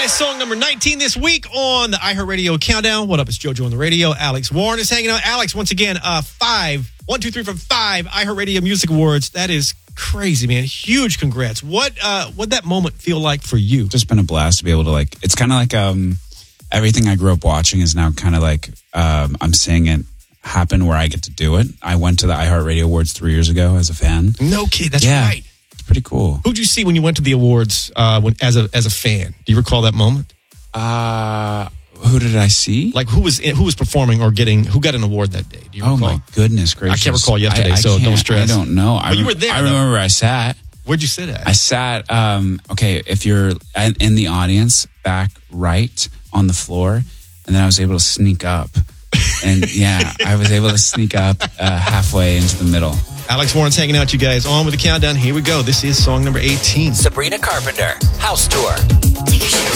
guys, song number 19 this week on the iHeartRadio Countdown. What up? It's JoJo on the radio. Alex Warren is hanging out. Alex, once again, 1, 2, 3 from 5 iHeartRadio Music Awards. That is crazy, man. Huge congrats. What'd that moment feel like for you? Just been a blast to be able to it's kind of like everything I grew up watching is now kind of like I'm seeing it happen where I get to do it. I went to the iHeartRadio Awards 3 years ago as a fan. No kid, that's right. It's pretty cool. Who'd you see when you went to the awards as a fan? Do you recall that moment? Who did I see? Like who was performing or who got an award that day? Do you recall? Oh my goodness gracious! I can't recall yesterday, so don't stress. I don't know. But you were there. I remember where I sat. Where'd you sit at? I sat. Okay, if you're in the audience, back right on the floor, and then I was able to sneak up, and I was able to sneak up halfway into the middle. Alex Warren's hanging out, you guys. On with the countdown. Here we go. This is song number 18. Sabrina Carpenter, House Tour.